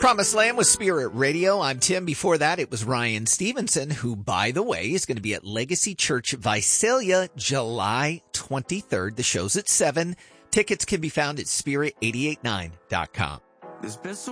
Promised Land with Spirit Radio. I'm Tim. Before that, it was Ryan Stevenson, who, by the way, is going to be at Legacy Church Visalia July 23rd. The show's at 7. Tickets can be found at spirit889.com.